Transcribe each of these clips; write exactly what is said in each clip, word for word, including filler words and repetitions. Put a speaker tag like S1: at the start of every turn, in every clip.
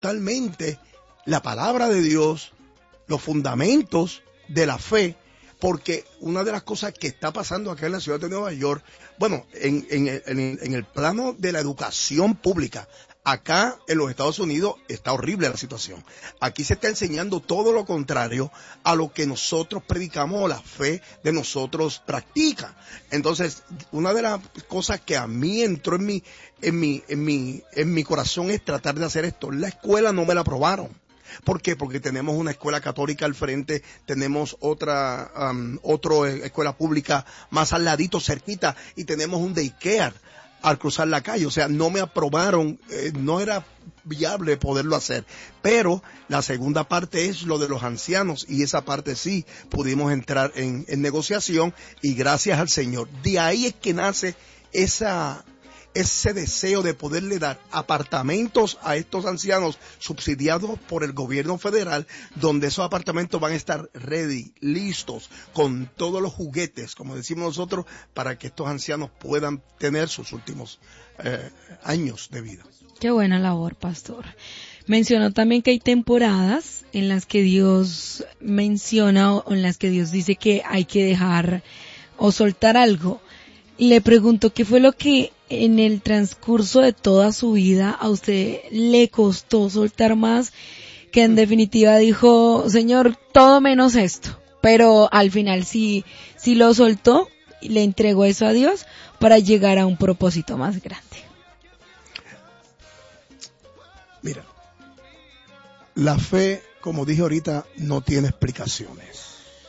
S1: totalmente la palabra de Dios, los fundamentos de la fe, porque una de las cosas que está pasando acá en la ciudad de Nueva York, bueno, en, en, en, en el plano de la educación pública, acá en los Estados Unidos está horrible la situación. Aquí se está enseñando todo lo contrario a lo que nosotros predicamos o la fe de nosotros practica. Entonces, una de las cosas que a mí entró en mi, en mi, en mi, en mi corazón es tratar de hacer esto. La escuela no me la aprobaron. ¿Por qué? Porque tenemos una escuela católica al frente, tenemos otra, um, otra escuela pública más al ladito, cerquita, y tenemos un daycare al cruzar la calle. O sea, no me aprobaron, eh, no era viable poderlo hacer. Pero la segunda parte es lo de los ancianos, y esa parte sí pudimos entrar en, en negociación, y gracias al Señor. De ahí es que nace esa... ese deseo de poderle dar apartamentos a estos ancianos subsidiados por el gobierno federal, donde esos apartamentos van a estar ready, listos, con todos los juguetes, como decimos nosotros, para que estos ancianos puedan tener sus últimos eh, años de vida.
S2: Qué buena labor, pastor. Mencionó también que hay temporadas en las que Dios menciona o en las que Dios dice que hay que dejar o soltar algo. Le pregunto, ¿qué fue lo que en el transcurso de toda su vida a usted le costó soltar más, que en definitiva dijo, Señor, todo menos esto, pero al final sí, sí lo soltó y le entregó eso a Dios para llegar a un propósito más grande?
S1: Mira, la fe, como dije ahorita, no tiene explicaciones,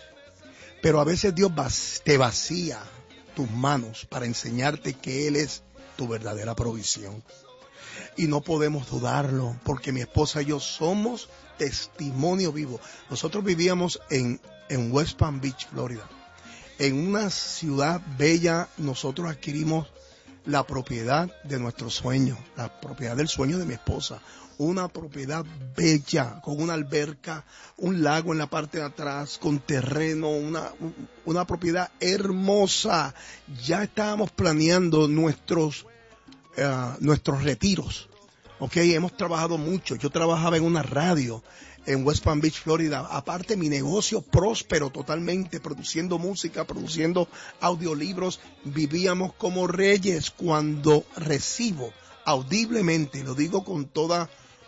S1: pero a veces Dios te vacía tus manos para enseñarte que Él es tu verdadera provisión. Y no podemos dudarlo, porque mi esposa y yo somos testimonio vivo. Nosotros vivíamos en, en West Palm Beach, Florida. En una ciudad bella, nosotros adquirimos la propiedad de nuestro sueño, la propiedad del sueño de mi esposa. Una propiedad bella, con una alberca, un lago en la parte de atrás, con terreno, una, una propiedad hermosa. Ya estábamos planeando nuestros, uh, nuestros retiros. Ok, hemos trabajado mucho. Yo trabajaba en una radio en West Palm Beach, Florida. Aparte, mi negocio próspero totalmente, produciendo música, produciendo audiolibros. Vivíamos como reyes. Cuando recibo audiblemente, lo digo con toda,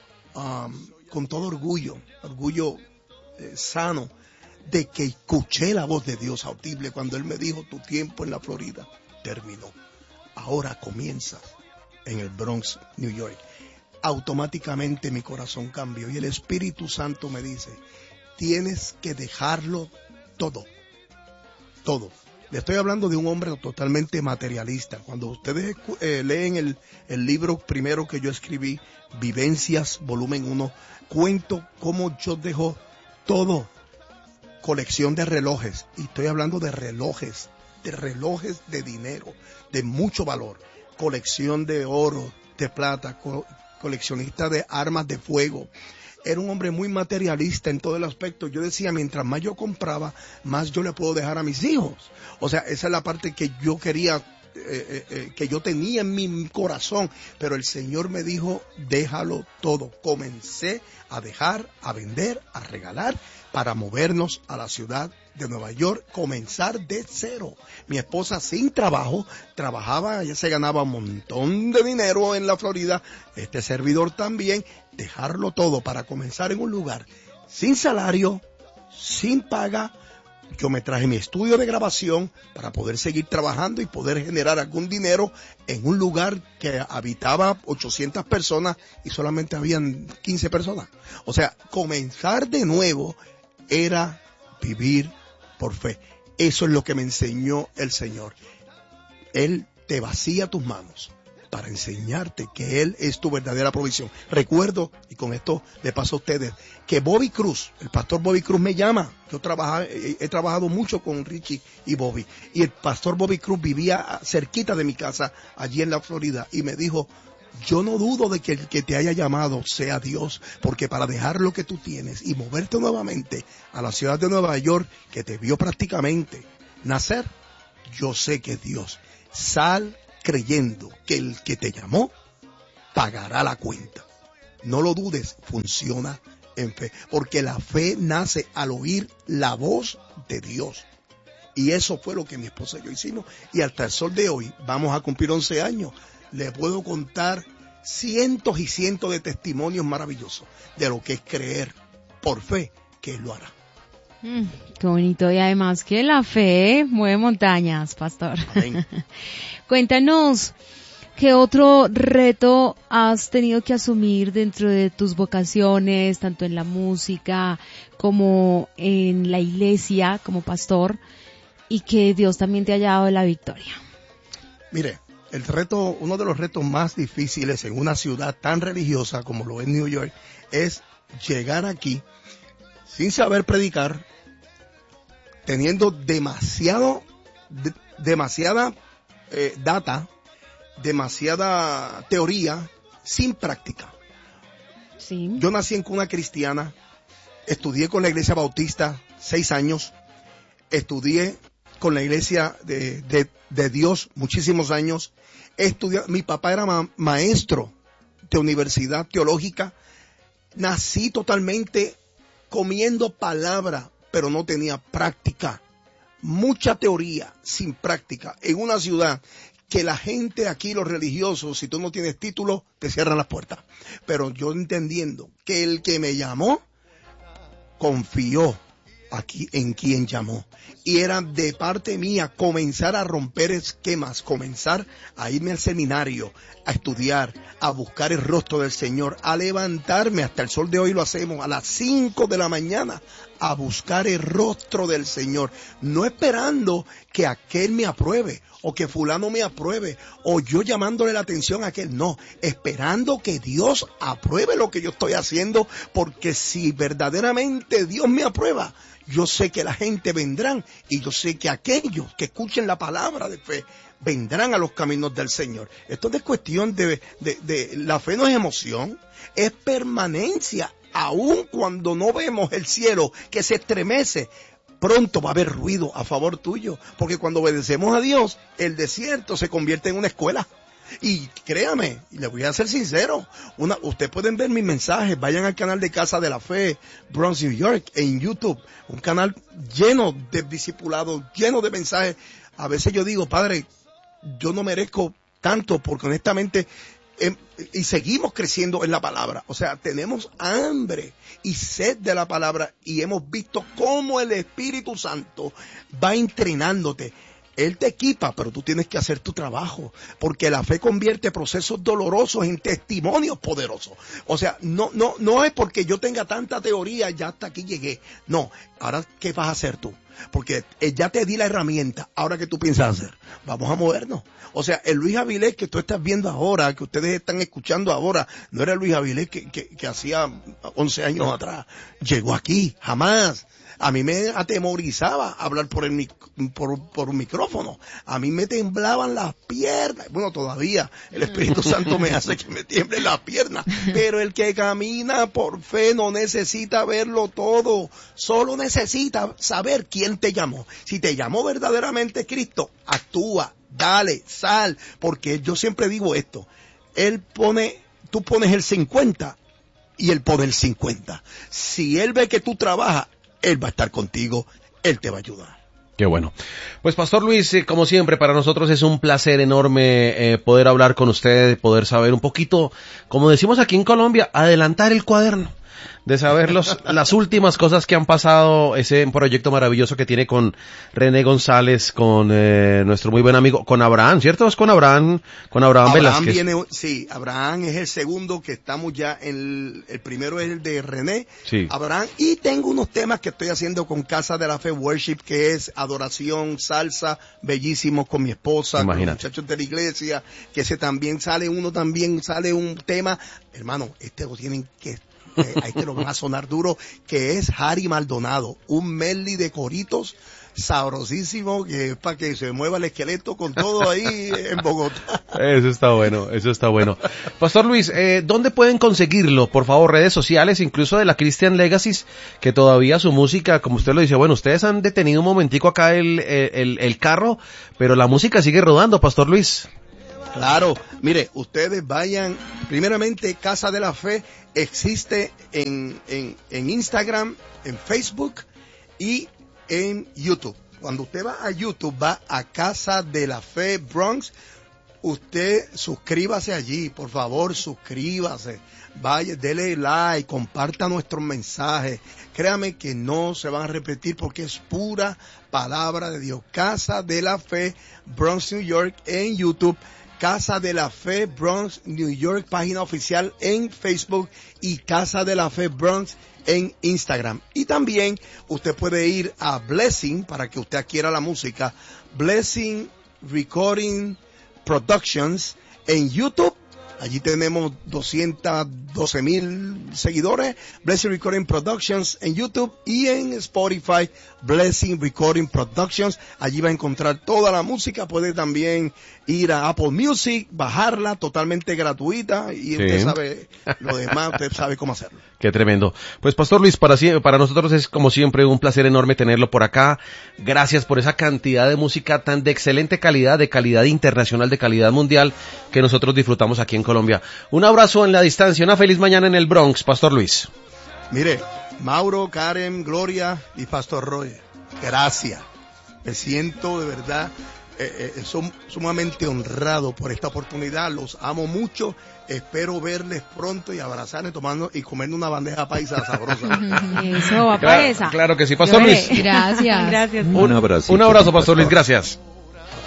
S1: um, con todo orgullo, orgullo eh, sano, de que escuché la voz de Dios audible cuando Él me dijo, tu tiempo en la Florida terminó. Ahora comienza en el Bronx, New York. Automáticamente mi corazón cambió y el Espíritu Santo me dice, tienes que dejarlo todo, todo. Le estoy hablando de un hombre totalmente materialista. Cuando ustedes eh, leen el, el libro primero que yo escribí, Vivencias, volumen uno, cuento cómo yo dejo todo. Colección de relojes, y estoy hablando de relojes, de relojes de dinero, de mucho valor. Colección de oro, de plata, co- coleccionista de armas de fuego. Era un hombre muy materialista en todo el aspecto. Yo decía, mientras más yo compraba, más yo le puedo dejar a mis hijos. O sea, esa es la parte que yo quería, eh, eh, que yo tenía en mi corazón. Pero el Señor me dijo, déjalo todo. Comencé a dejar, a vender, a regalar, para movernos a la ciudad de Nueva York, comenzar de cero. Mi esposa sin trabajo, trabajaba, ella se ganaba un montón de dinero en la Florida, este servidor también, dejarlo todo para comenzar en un lugar sin salario, sin paga. Yo me traje mi estudio de grabación para poder seguir trabajando y poder generar algún dinero en un lugar que habitaba ochocientas personas y solamente habían quince personas. O sea, comenzar de nuevo era vivir por fe. Eso es lo que me enseñó el Señor. Él te vacía tus manos para enseñarte que Él es tu verdadera provisión. Recuerdo, y con esto le paso a ustedes, que Bobby Cruz, el pastor Bobby Cruz me llama. Yo trabaja, he, he trabajado mucho con Richie y Bobby. Y el pastor Bobby Cruz vivía cerquita de mi casa, allí en la Florida, y me dijo, yo no dudo de que el que te haya llamado sea Dios, porque para dejar lo que tú tienes y moverte nuevamente a la ciudad de Nueva York, que te vio prácticamente nacer, yo sé que es Dios. Sal creyendo que el que te llamó pagará la cuenta. no lo dudes, funciona en fe. Porque la fe nace al oír la voz de Dios. Y eso fue lo que mi esposa y yo hicimos. Y hasta el sol de hoy, vamos a cumplir once años, le puedo contar cientos y cientos de testimonios maravillosos de lo que es creer por fe que Él lo hará.
S2: Mm, qué bonito. Y además que la fe mueve montañas, pastor.
S1: Amén.
S2: Cuéntanos, ¿qué otro reto has tenido que asumir dentro de tus vocaciones, tanto en la música como en la iglesia como pastor, y que Dios también te haya dado la victoria?
S1: Mire, el reto, uno de los retos más difíciles en una ciudad tan religiosa como lo es New York, es llegar aquí sin saber predicar, teniendo demasiado, de, demasiada eh, data, demasiada teoría, sin práctica.
S2: Sí.
S1: Yo nací en cuna cristiana, estudié con la iglesia bautista seis años, estudié con la iglesia de, de, de Dios muchísimos años, estudié, mi papá era ma, maestro de universidad teológica, nací totalmente comiendo palabra, pero no tenía práctica. Mucha teoría sin práctica en una ciudad que la gente aquí, los religiosos, si tú no tienes título, te cierran las puertas. Pero yo entendiendo que el que me llamó, confió aquí en quien llamó. Y era de parte mía comenzar a romper esquemas, comenzar a irme al seminario, a estudiar, a buscar el rostro del Señor, a levantarme, hasta el sol de hoy lo hacemos, a las cinco de la mañana, a buscar el rostro del Señor, no esperando que aquel me apruebe, o que fulano me apruebe, o yo llamándole la atención a aquel, no, esperando que Dios apruebe lo que yo estoy haciendo, porque si verdaderamente Dios me aprueba, yo sé que la gente vendrán, y yo sé que aquellos que escuchen la palabra de fe, vendrán a los caminos del Señor. Esto no es cuestión de, de, de, la fe no es emoción, es permanencia, aun cuando no vemos el cielo que se estremece. Pronto va a haber ruido a favor tuyo, porque cuando obedecemos a Dios, el desierto se convierte en una escuela. Y créame, y le voy a ser sincero, una, ustedes pueden ver mis mensajes, vayan al canal de Casa de la Fe, Bronx, New York, en YouTube, un canal lleno de discipulados, lleno de mensajes. A veces yo digo, Padre, yo no merezco tanto, porque honestamente, eh, y seguimos creciendo en la palabra. O sea, tenemos hambre y sed de la palabra, y hemos visto cómo el Espíritu Santo va entrenándote. Él te equipa, pero tú tienes que hacer tu trabajo, porque la fe convierte procesos dolorosos en testimonios poderosos. O sea, no, no, no es porque yo tenga tanta teoría, ya hasta aquí llegué. No, ahora, ¿qué vas a hacer tú? Porque ya te di la herramienta, ahora ¿qué tú piensas hacer? Vamos a movernos. O sea, el Luis Avilés que tú estás viendo ahora, que ustedes están escuchando ahora, no era el Luis Avilés que, que, que hacía once años atrás. Llegó aquí, jamás. A mí me atemorizaba hablar por el por, por un micrófono. A mí me temblaban las piernas. Bueno, todavía el Espíritu Santo me hace que me tiemblen las piernas. Pero el que camina por fe no necesita verlo todo. Solo necesita saber quién te llamó. Si te llamó verdaderamente Cristo, actúa, dale, sal. Porque yo siempre digo esto. Él pone, tú pones el cincuenta y Él pone el cincuenta. Si Él ve que tú trabajas, Él va a estar contigo, Él te va a ayudar.
S3: Qué bueno. Pues Pastor Luis, eh, como siempre, para nosotros es un placer enorme eh, poder hablar con usted, poder saber un poquito, como decimos aquí en Colombia, adelantar el cuaderno, de saber los, las últimas cosas que han pasado, ese proyecto maravilloso que tiene con René González, con eh, nuestro muy buen amigo, con Abraham, ¿cierto? Es con Abraham, con Abraham,
S1: Abraham
S3: Velázquez.
S1: Viene, sí, Abraham es el segundo que estamos ya en el, el primero es el de René,
S3: sí.
S1: Abraham, y tengo unos temas que estoy haciendo con Casa de la Fe Worship, que es adoración, salsa, bellísimo, con mi esposa,
S3: Imagínate.
S1: Con los muchachos de la iglesia, que ese también sale uno, también sale un tema, hermano, este lo tienen que Eh, ahí te lo van a sonar duro, que es Harry Maldonado, un medley de coritos sabrosísimo, que es para que se mueva el esqueleto con todo ahí en Bogotá.
S3: Eso está bueno, eso está bueno. Pastor Luis, eh, ¿dónde pueden conseguirlo? Por favor, redes sociales, incluso de la Christian Legacies, que todavía su música, como usted lo dice, bueno, ustedes han detenido un momentico acá el, el, el carro, pero la música sigue rodando, Pastor Luis.
S1: Claro, mire, ustedes vayan, primeramente Casa de la Fe existe en, en, en Instagram, en Facebook y en YouTube. Cuando usted va a YouTube, va a Casa de la Fe Bronx, usted suscríbase allí, por favor, suscríbase, vaya, dele like, comparta nuestros mensajes, créame que no se van a repetir porque es pura palabra de Dios. Casa de la Fe Bronx, New York en YouTube, Casa de la Fe Bronx, New York, página oficial en Facebook y Casa de la Fe Bronx en Instagram. Y también usted puede ir a Blessing para que usted adquiera la música, Blessing Recording Productions en YouTube. Allí tenemos doscientos doce mil seguidores. Blessing Recording Productions en YouTube y en Spotify, Blessing Recording Productions. Allí va a encontrar toda la música. Puede también ir a Apple Music, bajarla totalmente gratuita y sí. Usted sabe lo demás, usted sabe cómo hacerlo.
S3: Qué tremendo. Pues Pastor Luis, para, para nosotros es como siempre un placer enorme tenerlo por acá. Gracias por esa cantidad de música tan de excelente calidad, de calidad internacional, de calidad mundial que nosotros disfrutamos aquí en Colombia. Un abrazo en la distancia, una feliz mañana en el Bronx, Pastor Luis.
S1: Mire, Mauro, Karen, Gloria y Pastor Roy, gracias. Me siento de verdad eh, eh, som, sumamente honrado por esta oportunidad. Los amo mucho. Espero verles pronto y abrazarles tomando y comiendo una bandeja paisa sabrosa.
S2: Eso va
S3: claro,
S2: para esa.
S3: Claro que sí, Pastor Luis.
S2: Gracias. Gracias.
S3: Un, un abrazo, Pastor Luis. Gracias.